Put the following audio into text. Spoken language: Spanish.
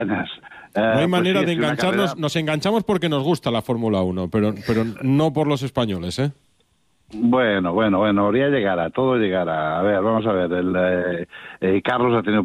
No hay Pues manera sí, de es una engancharnos. carrera. Nos enganchamos porque nos gusta la Fórmula 1, pero no por los españoles, ¿eh? Bueno, habría llegar a todo llegar a ver, vamos a ver, Carlos ha tenido